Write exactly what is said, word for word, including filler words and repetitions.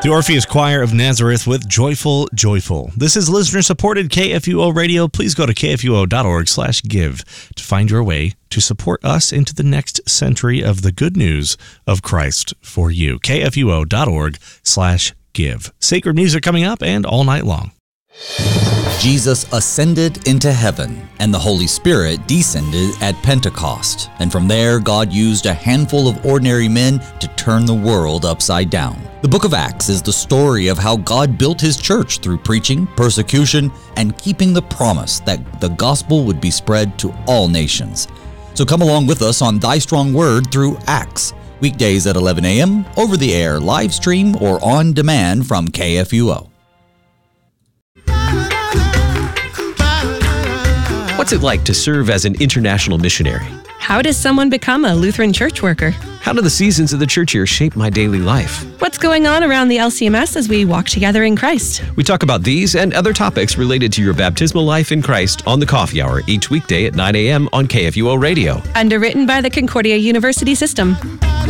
The Orpheus Choir of Nazareth with Joyful, Joyful. This is listener-supported K F U O Radio. Please go to k f u o dot org slash give to find your way to support us into the next century of the good news of Christ for you. k f u o dot org slash give. Sacred music coming up and all night long. Jesus ascended into heaven, and the Holy Spirit descended at Pentecost. And from there, God used a handful of ordinary men to turn the world upside down. The book of Acts is the story of how God built his church through preaching, persecution, and keeping the promise that the gospel would be spread to all nations. So come along with us on Thy Strong Word through Acts, weekdays at eleven a.m., over the air, live stream, or on demand from K F U O. What's it like to serve as an international missionary? How does someone become a Lutheran church worker? How do the seasons of the church year shape my daily life? What's going on around the L C M S as we walk together in Christ? We talk about these and other topics related to your baptismal life in Christ on the Coffee Hour each weekday at nine a.m. on K F U O Radio. Underwritten by the Concordia University System.